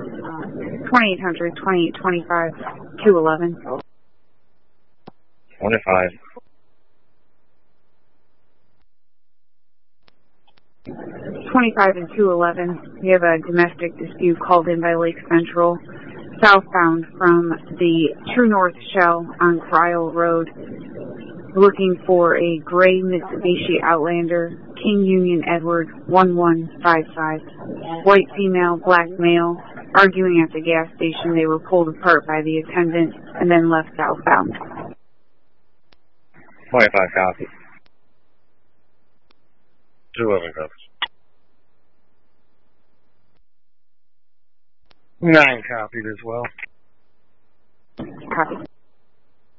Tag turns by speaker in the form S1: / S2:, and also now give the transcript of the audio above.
S1: 2800, 2825, 211.
S2: 25.
S1: 25 and 211. We have a domestic dispute called in by Lake Central, southbound from the True North Shell on Cryle Road, looking for a gray Mitsubishi Outlander, King Union Edward 1155. White female, black male, arguing at the gas station. They were pulled apart by the attendant and then left southbound.
S2: 25 copy. 211 covers. 9 copied as well.
S1: Copy.